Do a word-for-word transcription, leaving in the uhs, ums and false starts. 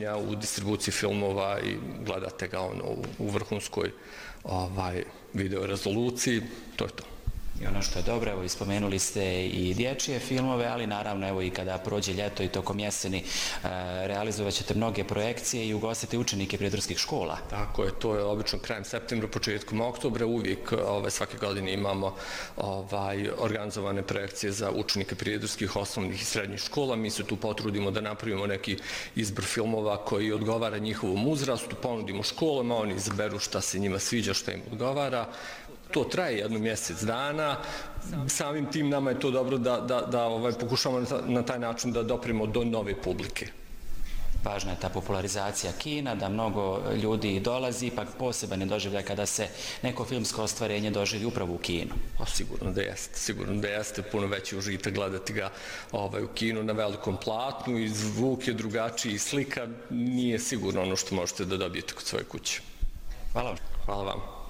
ulaganja u distribuciji filmova i gledate ga ono u vrhunskoj ovaj, video rezoluciji, to je to. I ono što je dobro, evo ispomenuli ste i dječje filmove, ali naravno evo i kada prođe ljeto i tokom jeseni e, realizovat ćete mnoge projekcije i ugostiti učenike prijedorskih škola. Tako je, to je obično krajem septembra, početkom oktobra, uvijek ovaj, svake godine imamo ovaj, organizovane projekcije za učenike prijedorskih osnovnih i srednjih škola. Mi se tu potrudimo da napravimo neki izbor filmova koji odgovara njihovom uzrastu, ponudimo školama, oni izaberu šta se njima sviđa, šta im odgovara. To traje jedno mjesec dana, samim tim nama je to dobro da, da, da ovaj, pokušamo na, na taj način da dopremo do nove publike. Važna je ta popularizacija kina, da mnogo ljudi dolazi, pa poseban je doživljaj kada se neko filmsko ostvarenje doživi upravo u kinu. O, sigurno da jeste, sigurno da jeste, puno veći užitak gledati ga ovaj, u kinu na velikom platnu i zvuk je drugačiji i slika nije sigurno ono što možete da dobijete kod svoje kuće. Hvala vam. Hvala vam.